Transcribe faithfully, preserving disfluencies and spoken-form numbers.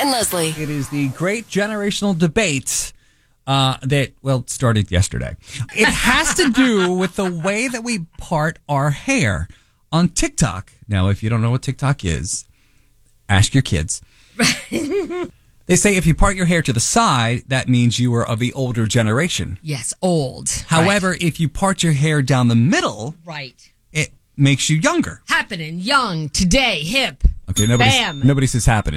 and Leslie. It is the great generational debate uh, that, well, started yesterday. It has to do with the way that we part our hair on TikTok. Now, if you don't know what TikTok is, ask your kids. They say if you part your hair to the side, that means you are of the older generation. Yes, old. However, right. if you part your hair down the middle, right, it makes you younger. Happening, young, today, hip. Okay, nobody, Bam. nobody says happening.